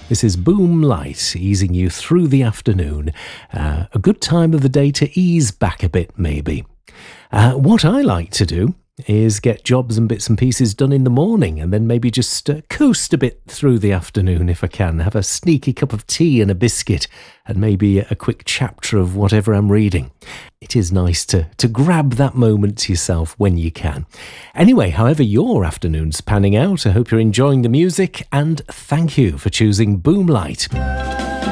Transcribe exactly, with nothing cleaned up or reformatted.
This is Boom Light, easing you through the afternoon. Uh, a good time of the day to ease back a bit, maybe. Uh, what I like to do is get jobs and bits and pieces done in the morning and then maybe just uh, coast a bit through the afternoon if I can. Have a sneaky cup of tea and a biscuit and maybe a quick chapter of whatever I'm reading. It is nice to, to grab that moment to yourself when you can. Anyway, however your afternoon's panning out, I hope you're enjoying the music and thank you for choosing Boom Light.